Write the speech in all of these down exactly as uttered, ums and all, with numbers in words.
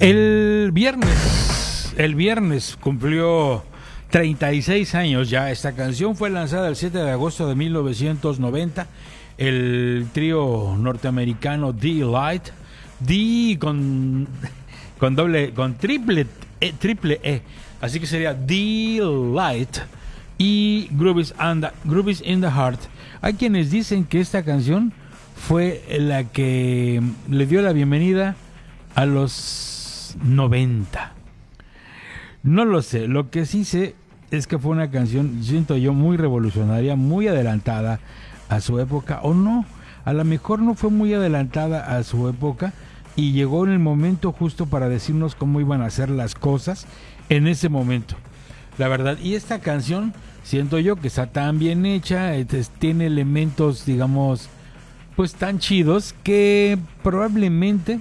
El viernes, el viernes cumplió treinta y seis años ya. Esta canción fue lanzada el siete de agosto de mil novecientos noventa. El trío norteamericano D-Light, D con, con doble, con triple E, triple E, así que sería D-Light y Groovies, and the, Groovies in the Heart. Hay quienes dicen que esta canción fue la que le dio la bienvenida a los noventa. No lo sé, lo que sí sé es que fue una canción, siento yo, muy revolucionaria, muy adelantada a su época, o no, a lo mejor no fue muy adelantada a su época y llegó en el momento justo para decirnos cómo iban a hacer las cosas en ese momento, la verdad. Y esta canción, siento yo que está tan bien hecha, es, tiene elementos, digamos, pues tan chidos que probablemente,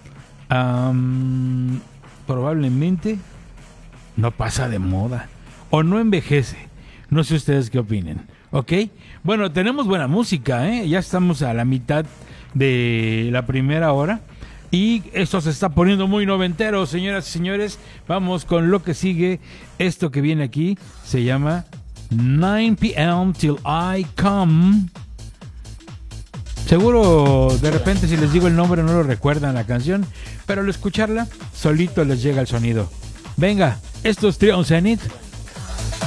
um, probablemente no pasa de moda o no envejece. No sé ustedes qué opinen, ¿ok? Bueno, tenemos buena música, ¿eh? Ya estamos a la mitad de la primera hora y esto se está poniendo muy noventero, señoras y señores. Vamos con lo que sigue. Esto que viene aquí se llama nine p.m. Till I Come. Seguro de repente si les digo el nombre no lo recuerdan la canción, pero al escucharla solito les llega el sonido. Venga, esto es Trion Zenith